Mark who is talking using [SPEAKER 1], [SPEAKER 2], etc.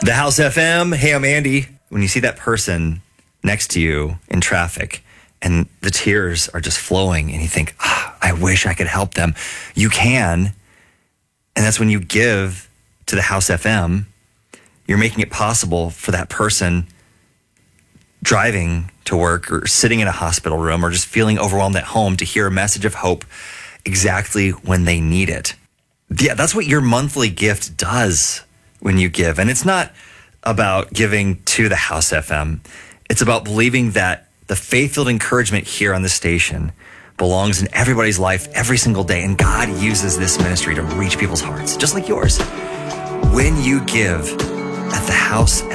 [SPEAKER 1] The House FM. Hey, I'm Andy. When you see that person next to you in traffic and the tears are just flowing and you think, I wish I could help them. You can. And that's when you give to the House FM. You're making it possible for that person driving to work or sitting in a hospital room or just feeling overwhelmed at home to hear a message of hope exactly when they need it. Yeah, that's what your monthly gift does when you give. And it's not about giving to the House FM. It's about believing that the faith-filled encouragement here on the station belongs in everybody's life every single day. And God uses this ministry to reach people's hearts, just like yours. When you give at the House